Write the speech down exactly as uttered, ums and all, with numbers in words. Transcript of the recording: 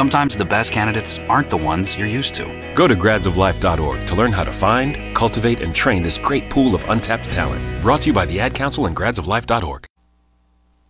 Sometimes the best candidates aren't the ones you're used to. Go to grads of life dot org to learn how to find, cultivate, and train this great pool of untapped talent. Brought to you by the Ad Council and grads of life dot org.